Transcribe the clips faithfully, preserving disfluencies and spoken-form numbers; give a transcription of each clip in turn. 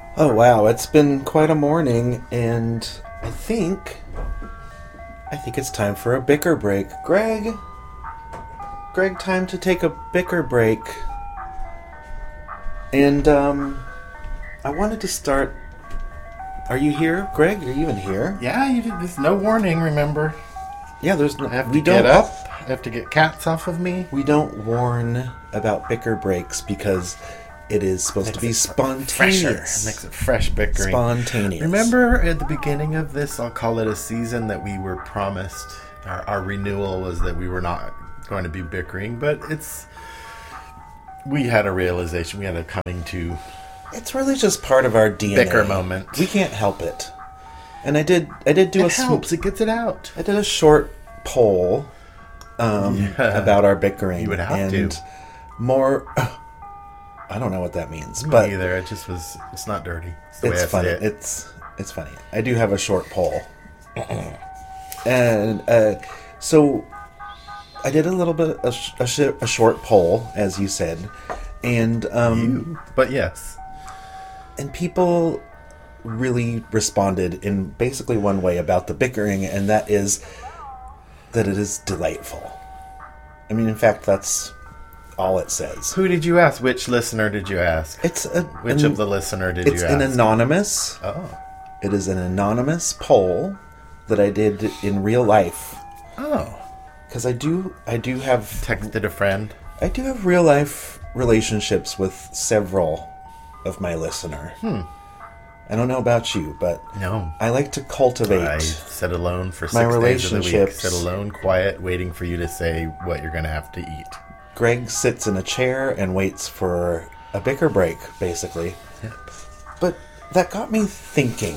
Oh wow, it's been quite a morning, and I think I think it's time for a bicker break. Greg, Greg, time to take a bicker break. And um, I wanted to start. Are you here, Greg? Are you even here? Yeah, you did. There's no warning. Remember, Yeah, there's no. I have to we get don't up. I have to get cats off of me. We don't warn about bicker breaks because it is supposed to be Makes it fresher. spontaneous. It makes it fresh bickering. Spontaneous. Remember at the beginning of this, I'll call it a season, that we were promised. Our, our renewal was that we were not going to be bickering, but it's. We had a realization. We had a coming to. It's really just part of our D N A. Bicker moment. We can't help it. And I did. I did do It a. sm- helps. It gets it out. I did a short poll um, Yeah. about our bickering. You would have and to. More. I don't know what that means, Me but either. It just was. It's not dirty. It's, the way it's I funny. say it. It's it's funny. I do have a short poll, and uh, so I did a little bit a, sh- a, sh- a short poll, as you said, and um, You. But yes. and people really responded in basically one way about the bickering, and that is that it is delightful. I mean, in fact, that's all it says. Who did you ask? Which listener did you ask? It's a, Which an, of the listener did it's you an ask? anonymous. Oh. It is an anonymous poll that I did in real life Oh. because I do I do have Texted a friend. I do have real life relationships with several of my listener. Hmm. I don't know about you, but No. I like to cultivate. I sit alone for six My days of the week. relationships. Sit alone, quiet, waiting for you to say what you're going to have to eat. Greg sits in a chair and waits for a bicker break, basically. Yep. But that got me thinking.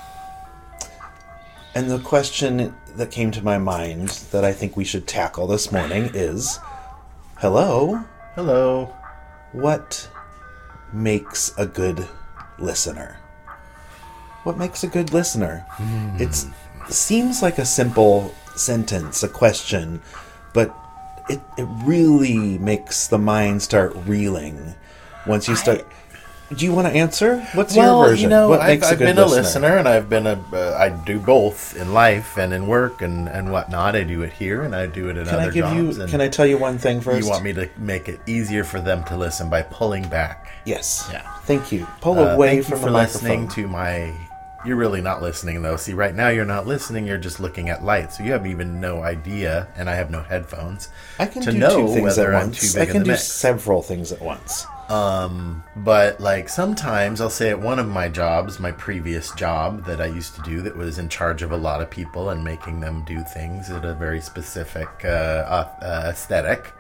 And the question that came to my mind that I think we should tackle this morning is, hello, Hello. what makes a good listener? What makes a good listener? It's, it seems like a simple sentence, a question, but it, it really makes the mind start reeling once you start... Do you want to answer? What's well, your version? you know, what I've, makes a I've good been listener? a listener, and I've been a. Uh, I do both in life and in work and, and whatnot. I do it here, and I do it in Can other I give jobs. you? and Can I tell you one thing first? You want me to make it easier for them to listen by pulling back? Yes. Yeah. Thank you. Pull Uh, away thank from you for the listening microphone. to my. You're really not listening though. See, right now you're not listening. You're just looking at light, so you have even no idea. And I have no headphones. I can to do know two things whether at I'm once. too I big can in the do mix. several things at once. Um, but like sometimes I'll say at one of my jobs, my previous job that I used to do, that was in charge of a lot of people and making them do things at a very specific uh, uh, aesthetic.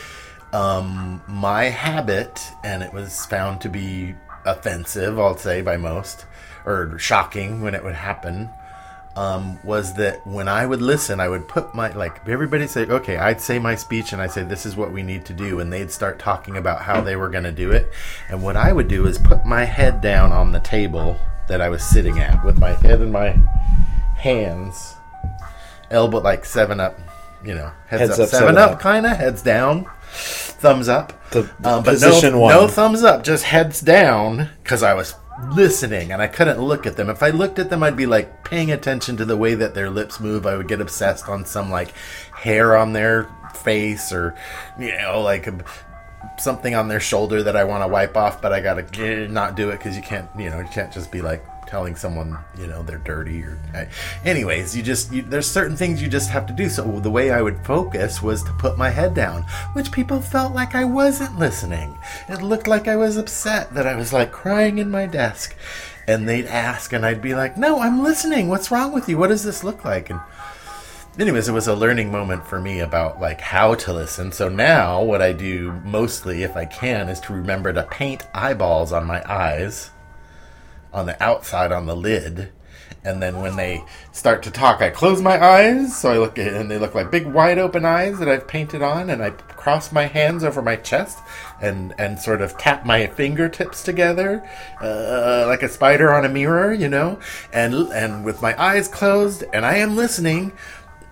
Um, my habit, and it was found to be offensive, I'll say by most, or shocking when it would happen, um, was that when I would listen, I would put my, like, everybody say, okay, I'd say my speech and I say, this is what we need to do. And they'd start talking about how they were going to do it. And what I would do is put my head down on the table that I was sitting at with my head in my hands, elbow, like seven up, you know, heads, Heads up, up, seven, seven up, up. kind of, heads down, thumbs up. The, the Um, but position no, one. no thumbs up, just heads down, because I was listening and I couldn't look at them. If I looked at them, I'd be like paying attention to the way that their lips move. I would get obsessed on some like hair on their face, or you know, like a, something on their shoulder that I want to wipe off, but I gotta not do it because you can't, you know, you can't just be like telling someone, you know, they're dirty or I, anyways, you just you, there's certain things you just have to do. So the way I would focus was to put my head down, which people felt like I wasn't listening. It looked like I was upset, that I was like crying in my desk, and they'd ask and I'd be like, no, I'm listening, what's wrong with you, what does this look like? And anyways, it was a learning moment for me about like how to listen. So now what I do mostly, if I can, is to remember to paint eyeballs on my eyes, on the outside, on the lid, and then when they start to talk, I close my eyes, so I look at, and they look like big wide open eyes that I've painted on, and I cross my hands over my chest and and sort of tap my fingertips together uh, like a spider on a mirror, you know, and and with my eyes closed, and I am listening.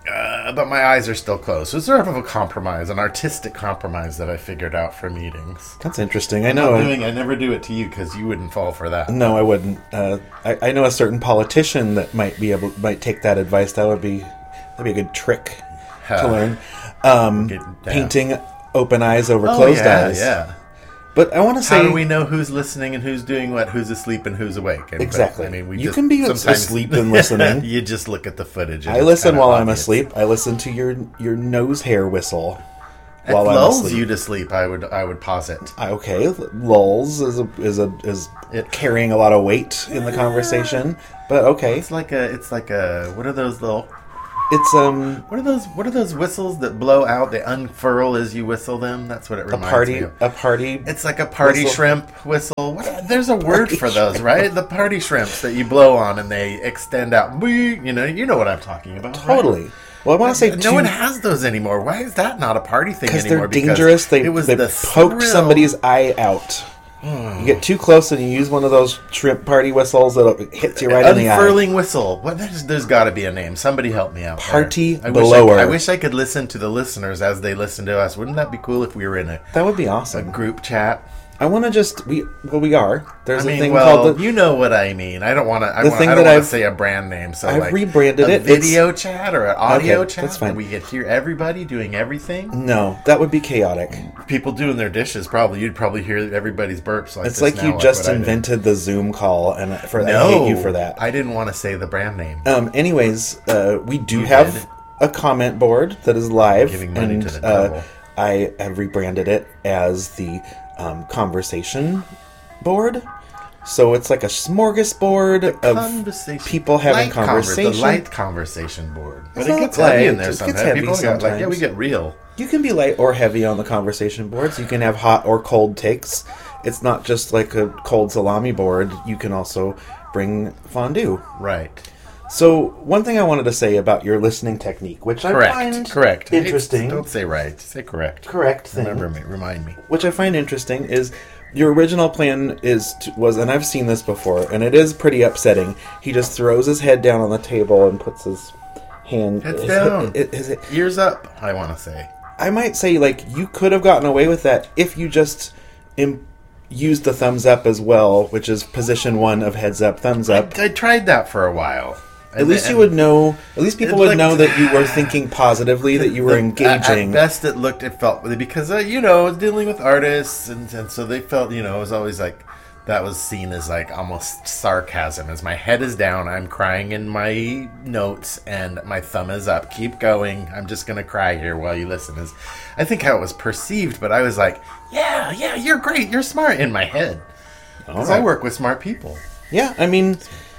uh, but my eyes are still closed. So it's sort of a compromise, an artistic compromise that I figured out for meetings. That's interesting. I I'm know. not doing, I never do it to you because you wouldn't fall for that. No, I wouldn't. Uh, I, I know a certain politician that might be able might take that advice. That would be that'd be a good trick to learn. Um, Get- yeah. painting open eyes over Oh, closed yeah, eyes. yeah. But I want to say, How do we know who's listening and who's doing what, who's asleep and who's awake? And, Exactly. I mean, we You just, can be sometimes- asleep and listening. You just look at the footage. and I it's listen kinda while I'm obvious. asleep. I listen to your your nose hair whistle It while I'm lulls asleep. you to sleep. I would I would posit. I- Okay, lulls is a, is a is It- carrying a lot of weight in the conversation, but okay, It's like a it's like a what are those little it's um what are those what are those whistles that blow out? They unfurl as you whistle them. That's what it a reminds party me of. a party. It's like a party whistle. shrimp whistle. What, there's a word Party for those, shrimp. right? The party shrimps that you blow on and they extend out. You know, you know what I'm talking about. right? Totally. Well, I want to say No two, one has those anymore. Why is that not a party thing because anymore? they're dangerous. They it was they the poke thrill. somebody's eye out. You get too close and you use one of those shrimp party whistles that hits you right in the eye. Unfurling whistle. What? There's, there's got to be a name. Somebody help me out. there. Party I wish blower. I, I wish I could listen to the listeners as they listen to us. Wouldn't that be cool if we were in a, That would be a awesome. group chat? I want to just we well we are. There's I a mean, thing well, called the, you know what I mean. I don't want to. I, The wanna, thing I don't that want I've- to say a brand name. So I've like rebranded a it. It's- video chat or an audio Okay, chat. that's fine. Where we could hear everybody doing everything. No, that would be chaotic. People doing their dishes. Probably you'd probably hear everybody's burps. Like It's this like now, you just what I did. invented the Zoom call, and for No, I hate you for that. I didn't want to say the brand name. Um. Anyways, uh, we do You have did. a comment board that is live, Giving money and to the uh, devil. I have rebranded it as the um, conversation board. So it's like a smorgasbord of Conversation. people having Light conver- conversation. the light conversation board. But It's it not gets heavy in light. there It gets sometimes. heavy People got like, yeah, we sometimes. get real. You can be light or heavy on the conversation boards. You can have hot or cold takes. It's not just like a cold salami board. You can also bring fondue. Right. So, one thing I wanted to say about your listening technique, which I Correct. find Correct. interesting, Don't say right. Say correct. correct thing, Remember me. Remind me. which I find interesting is your original plan is to, was, and I've seen this before, and it is pretty upsetting. He just throws his head down on the table and puts his hand Heads his- down. his- his- Ears up, I want to say. I might say, like, you could have gotten away with that if you just Im- used the thumbs up as well, which is position one of heads up, thumbs up. I, I tried that for a while. At least you would know. At least people It would looked- know that you were thinking positively, that you were engaging. At best, it looked, it felt, because, uh, you know, I was dealing with artists, and, and so they felt, you know, it was always like, that was seen as like almost sarcasm. As my head is down, I'm crying in my notes, and my thumb is up. Keep going. I'm just going to cry here while you listen. Is I think how it was perceived, but I was like, yeah, yeah, you're great. You're smart in my head. Because I Alright. work with smart people. Yeah, I mean,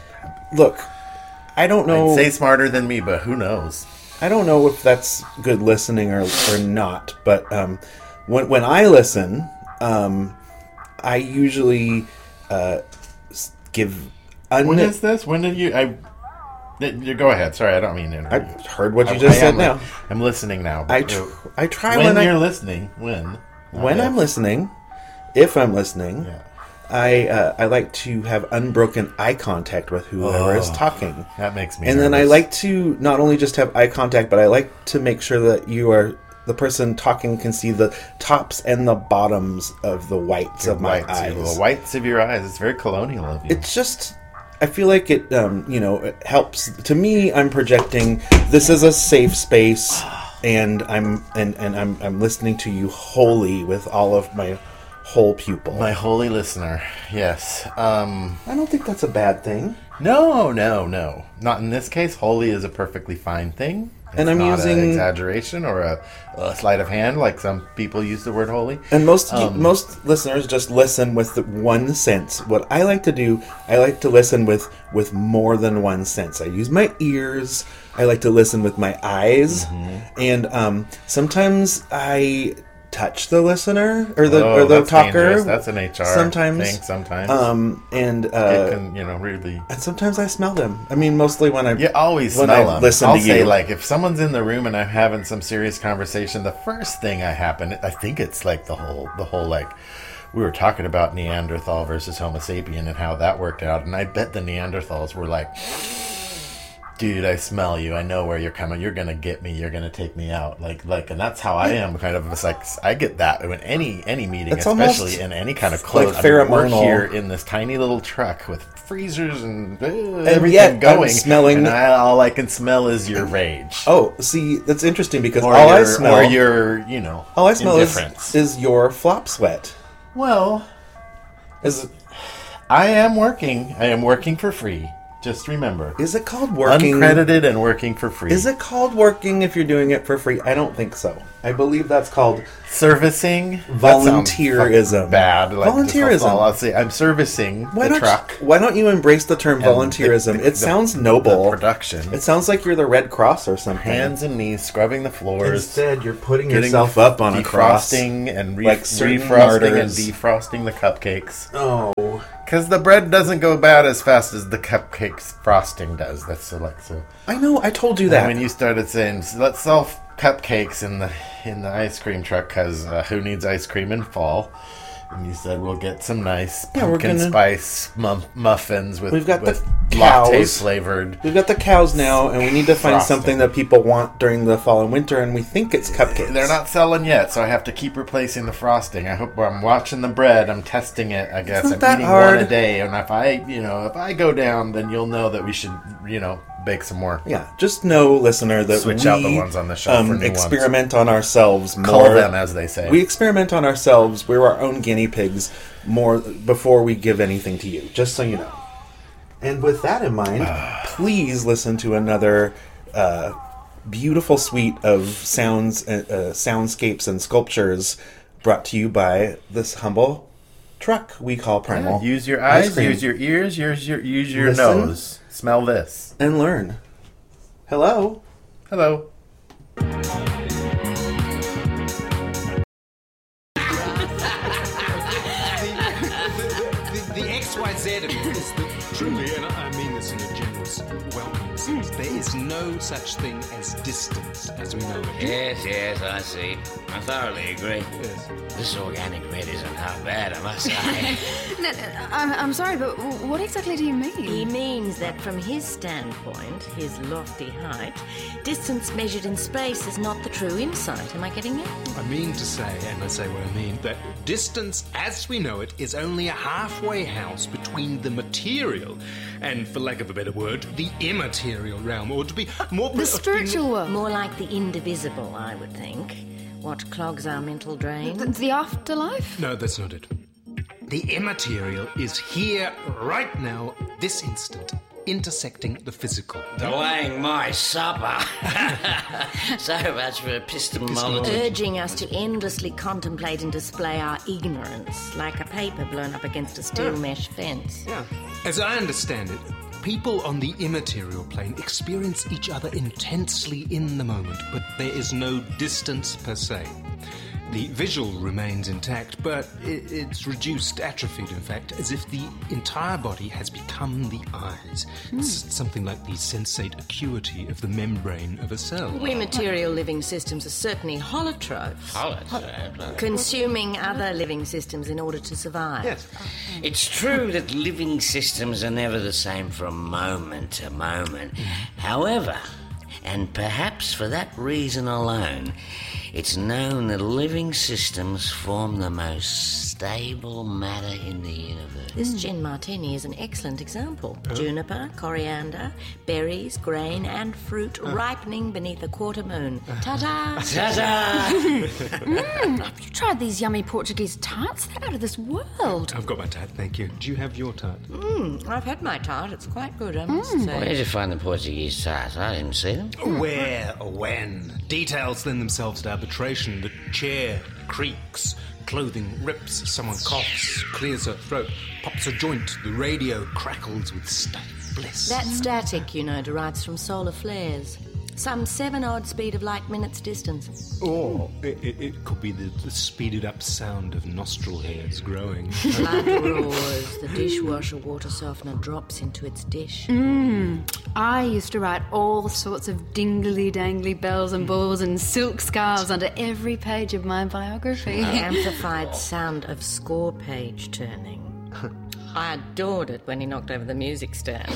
look, I don't know. I'd say smarter than me, but who knows? I don't know if that's good listening or, or not, but um, when when I listen, um, I usually uh, s- give. Un- When is this? When did you? I. You go ahead. Sorry, I don't mean to I interrupt you. heard what you I- just I said am now. li- I'm listening now. I but tr- I try when, when, you're I listening. When? when Not I'm if. listening, if I'm listening, Yeah. I uh, I like to have unbroken eye contact with whoever is Oh. talking. That makes me. And then I nervous. like to not only just have eye contact, but I like to make sure that you are the person talking can see the tops and the bottoms of the whites Your of my whites, eyes. The whites of your eyes. It's very colonial of you. It's just, I feel like it, um, you know, it helps. To me, I'm projecting this is a safe space, and I'm and, and I'm I'm listening to you wholly with all of my whole pupil. My holy listener. Yes. Um. I don't think that's a bad thing. No, no, no. Not in this case. Holy is a perfectly fine thing. It's And I'm not using- an exaggeration or a, a sleight of hand, like some people use the word holy. And most Um, most listeners just listen with the one sense. What I like to do, I like to listen with with more than one sense. I use my ears. I like to listen with my eyes, Mm-hmm. and um, sometimes I touch the listener or the Oh, or the that's talker. dangerous. That's an H R sometimes, thing. Sometimes. Um, and it uh, can, you know, really. and sometimes I smell them. I mean, mostly when I You always when smell I them. listen I'll to say, you. like, if someone's in the room and I'm having some serious conversation, the first thing I happen, I think it's like the whole, the whole like, we were talking about Neanderthal versus Homo sapien and how that worked out, and I bet the Neanderthals were like, dude, I smell you. I know where you're coming. You're gonna get me. You're gonna take me out. Like, like, and that's how I am. Kind of, it's like I get that in any any meeting, It's especially almost in any kind of clothes. like I mean, we're pheromonal. here in this tiny little truck with freezers and, uh, And everything yet, I'm going, smelling- and I, all I can smell is your rage. Oh, see, that's interesting because Or all your, I smell, or your, you know, all I smell is, indifference. is your flop sweat. Well, Is I am working. I am working for free. Just remember. is it called working? Uncredited and working for free. Is it called working if you're doing it for free? I don't think so. I believe that's called servicing? That sounds volunteerism. fucking bad. Like, Volunteerism. Just, I'll, I'll say I'm servicing Why the don't truck. why don't you embrace the term and volunteerism? the- the- it sounds the noble. production. It sounds like you're the Red Cross or something. Hands and knees, scrubbing the floors, Instead, you're putting getting yourself up on a cross. defrosting and re- like certain refrosting and martyrs. defrosting the cupcakes. Oh, Because the bread doesn't go bad as fast as the cupcakes frosting does. That's so like so. I know. I told you And that. when you started saying, "Let's sell cupcakes in the in the ice cream truck," because uh, who needs ice cream in fall? And you said we'll get some nice Yeah, we're pumpkin gonna- spice mu- muffins with We've got the with cows. latte flavored. We've got the cows now, and we need to find Frosting. something that people want during the fall and winter, and we think it's cupcakes. They're not selling yet, so I have to keep replacing the frosting. I hope I'm watching the bread. I'm testing it. I guess not I'm that eating hard. one a day, and if I, you know, if I go down, then you'll know that we should, you know, bake some more. Yeah, just know, listener, that Switch we out the ones on the shelf for um, new ones. experiment on ourselves more. Cull them, as they say. We experiment on ourselves. We're our own guinea pigs more before we give anything to you, just so you know. And with that in mind, please listen to another uh, beautiful suite of sounds, uh, uh, soundscapes and sculptures brought to you by this humble truck we call Primal. Use your Ice eyes, cream. use your ears, use your use your Listen. nose. Smell this. And learn. Hello. Hello. The, the X Y Z of it is that truly, and I mean this in a generous, welcoming sense, there is no such thing as distance as we know it. Yes, yes, I see. I thoroughly agree. Yes. This organic red isn't half bad, I must say. No, no, I'm, I'm sorry, but w- what exactly do you mean? He means that from his standpoint, his lofty height, distance measured in space is not the true insight. Am I getting it? I mean to say, and I say what I mean, that distance as we know it is only a halfway house between the material and, for lack of a better word, the immaterial realm, or to be more... The spiritual world. More like the indivisible, I would think. What clogs our mental drain? The, the afterlife? No, that's not it. The immaterial is here, right now, this instant, intersecting the physical. Delaying my supper. So much for epistemology. Urging us to endlessly contemplate and display our ignorance, like a paper blown up against a steel mesh fence. Yeah. As I understand it, people on the immaterial plane experience each other intensely in the moment, but there is no distance per se. The visual remains intact, but it, it's reduced, atrophied, in fact, as if the entire body has become the eyes. It's something like the sensate acuity of the membrane of a cell. We material living systems are certainly holotrophs, Holotrope. consuming other living systems in order to survive. Yes. It's true that living systems are never the same from moment to moment. However, and perhaps for that reason alone, it's known that living systems form the most stable matter in the universe. This gin martini is an excellent example. Juniper, coriander, berries, grain, and fruit ripening beneath a quarter moon. Ta-da! Ta-da! Have you tried these yummy Portuguese tarts? They're out of this world. I've got my tart, thank you. Do you have your tart? Mm, I've had my tart. It's quite good, I must say. Where did you find the Portuguese tarts? I didn't see them. Where or when? Details lend themselves to arbitration. The chair creaks, clothing rips, someone coughs, clears her throat, pops a joint, the radio crackles with stiff bliss. That static, you know, derives from solar flares. Some seven-odd speed of light minutes distance. Or it, it, it could be the, the speeded up sound of nostril hairs growing. Blood roars, the dishwasher water softener drops into its dish. I used to write all sorts of dingly-dangly bells and balls and silk scarves under every page of my biography. The amplified sound of score page turning. I adored it when he knocked over the music stand.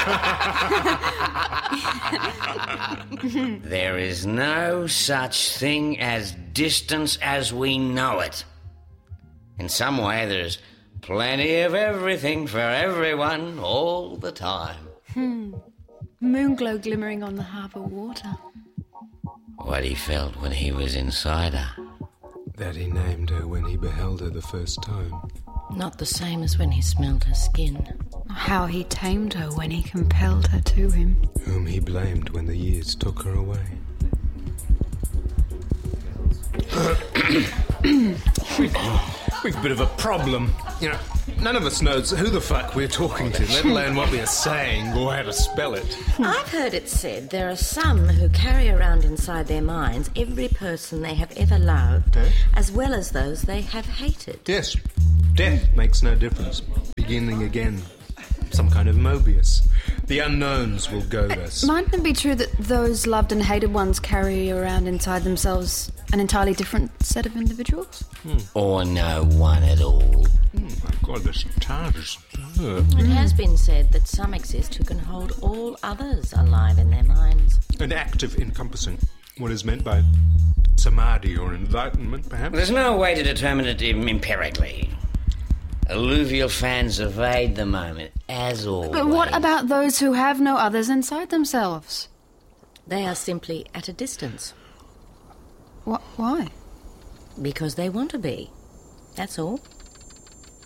There is no such thing as distance as we know it. In some way, there's plenty of everything for everyone all the time. Hmm. Moonglow glimmering on the harbour water. What he felt when he was inside her. That he named her when he beheld her the first time. Not the same as when he smelled her skin. How he tamed her when he compelled her to him. Whom he blamed when the years took her away. we've, we've a bit of a problem. You know, none of us knows who the fuck we're talking to, let alone what we're saying or how to spell it. I've heard it said there are some who carry around inside their minds every person they have ever loved, Eh? as well as those they have hated. Yes, death makes no difference. Beginning again. Some kind of Mobius. The unknowns will goad us. Mightn't it be true that those loved and hated ones carry around inside themselves an entirely different set of individuals? Hmm. Or no one at all. Oh my God, this TARDIS. It has been said that some exist who can hold all others alive in their minds. An act of encompassing what is meant by samadhi or enlightenment, perhaps? There's no way to determine it empirically. Alluvial fans evade the moment, as always. But what about those who have no others inside themselves? They are simply at a distance. What? Why? Because they want to be. That's all.